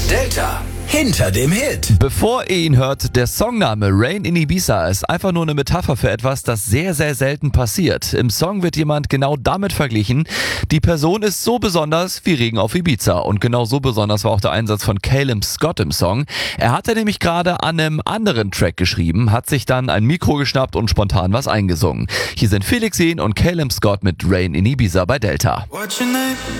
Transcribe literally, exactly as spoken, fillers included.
Delta hinter dem Hit. Bevor ihr ihn hört, der Songname Rain in Ibiza ist einfach nur eine Metapher für etwas, das sehr, sehr selten passiert. Im Song wird jemand genau damit verglichen. Die Person ist so besonders wie Regen auf Ibiza. Und genau so besonders war auch der Einsatz von Calum Scott im Song. Er hatte nämlich gerade an einem anderen Track geschrieben, hat sich dann ein Mikro geschnappt und spontan was eingesungen. Hier sind Felix Jähn und Calum Scott mit Rain in Ibiza bei Delta.